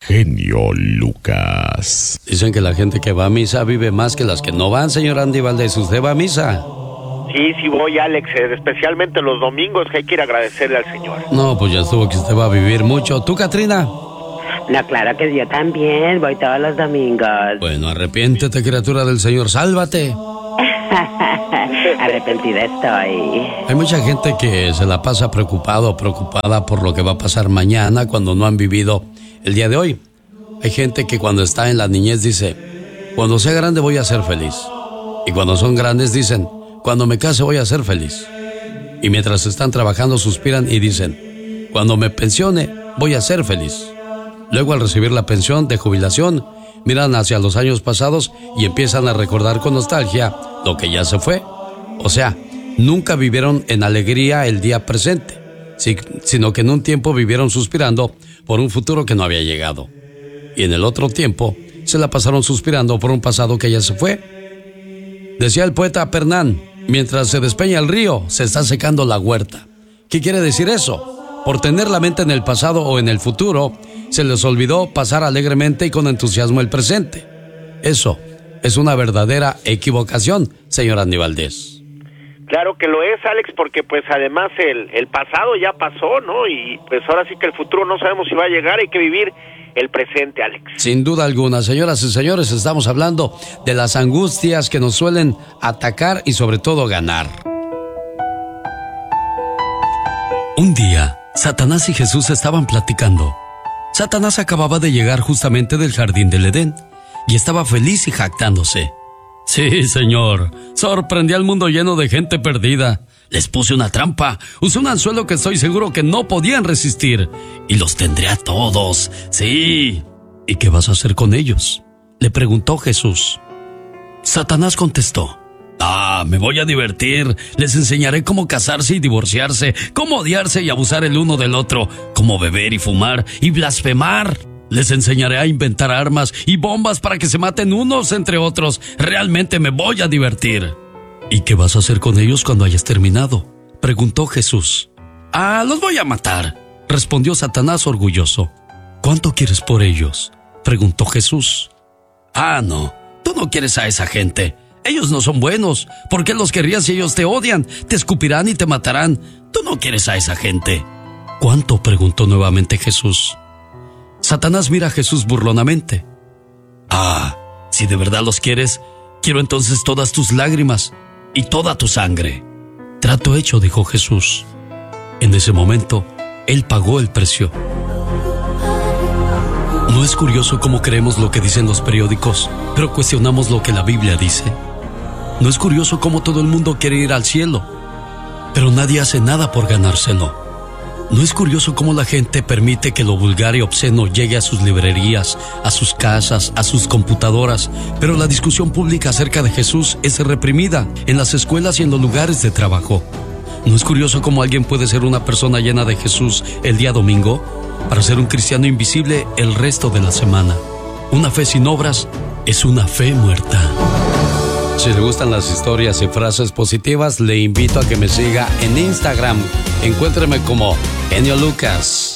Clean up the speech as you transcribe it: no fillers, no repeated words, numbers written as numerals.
genio Lucas. Dicen que la gente que va a misa vive más que las que no van, señor Andy Valdés. ¿Usted va a misa? Sí voy, Alex, especialmente los domingos, que hay que ir a agradecerle al Señor. No, pues ya estuvo que usted va a vivir mucho. ¿Tú, Katrina? No, claro que yo también, voy todos los domingos. Bueno, arrepiéntete, criatura del Señor, sálvate. Arrepentida estoy. Hay mucha gente que se la pasa preocupada por lo que va a pasar mañana cuando no han vivido el día de hoy. Hay gente que cuando está en la niñez dice, cuando sea grande voy a ser feliz. Y cuando son grandes dicen, cuando me case voy a ser feliz. Y mientras están trabajando suspiran y dicen, cuando me pensione voy a ser feliz. Luego al recibir la pensión de jubilación, miran hacia los años pasados y empiezan a recordar con nostalgia lo que ya se fue. O sea, nunca vivieron en alegría el día presente, sino que en un tiempo vivieron suspirando por un futuro que no había llegado. Y en el otro tiempo se la pasaron suspirando por un pasado que ya se fue. Decía el poeta Pernán, mientras se despeña el río, se está secando la huerta. ¿Qué quiere decir eso? Por tener la mente en el pasado o en el futuro, se les olvidó pasar alegremente y con entusiasmo el presente. Eso es una verdadera equivocación, señor Andy Valdés. Claro que lo es, Alex, porque pues además el pasado ya pasó, ¿no? Y pues ahora sí que el futuro no sabemos si va a llegar, hay que vivir el presente, Alex. Sin duda alguna, señoras y señores, estamos hablando de las angustias que nos suelen atacar y sobre todo ganar. Un día, Satanás y Jesús estaban platicando. Satanás acababa de llegar justamente del jardín del Edén y estaba feliz y jactándose. Sí, señor, sorprendí al mundo lleno de gente perdida. Les puse una trampa, usé un anzuelo que estoy seguro que no podían resistir y los tendré a todos, sí. ¿Y qué vas a hacer con ellos?, le preguntó Jesús. Satanás contestó, me voy a divertir, les enseñaré cómo casarse y divorciarse, cómo odiarse y abusar el uno del otro, cómo beber y fumar y blasfemar. Les enseñaré a inventar armas y bombas para que se maten unos entre otros. Realmente me voy a divertir. ¿Y qué vas a hacer con ellos cuando hayas terminado?, preguntó Jesús. Los voy a matar, respondió Satanás orgulloso. ¿Cuánto quieres por ellos?, preguntó Jesús. No, tú no quieres a esa gente. Ellos no son buenos. ¿Por qué los querrías si ellos te odian? Te escupirán y te matarán. Tú no quieres a esa gente. ¿Cuánto?, preguntó nuevamente Jesús. Satanás mira a Jesús burlonamente. Si de verdad los quieres, quiero entonces todas tus lágrimas y toda tu sangre. Trato hecho, dijo Jesús. En ese momento, él pagó el precio. ¿No es curioso cómo creemos lo que dicen los periódicos, pero cuestionamos lo que la Biblia dice? ¿No es curioso cómo todo el mundo quiere ir al cielo, pero nadie hace nada por ganárselo? ¿No es curioso cómo la gente permite que lo vulgar y obsceno llegue a sus librerías, a sus casas, a sus computadoras, pero la discusión pública acerca de Jesús es reprimida en las escuelas y en los lugares de trabajo? ¿No es curioso cómo alguien puede ser una persona llena de Jesús el día domingo para ser un cristiano invisible el resto de la semana? Una fe sin obras es una fe muerta. Si le gustan las historias y frases positivas, le invito a que me siga en Instagram. Encuéntreme como Genio Lucas.